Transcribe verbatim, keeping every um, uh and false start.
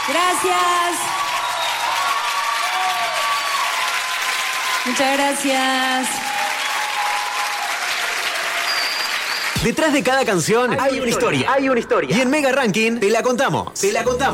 Gracias. Muchas gracias. Detrás de cada canción hay una historia. Hay una historia. Y en Mega Ranking te la contamos. Te la contamos.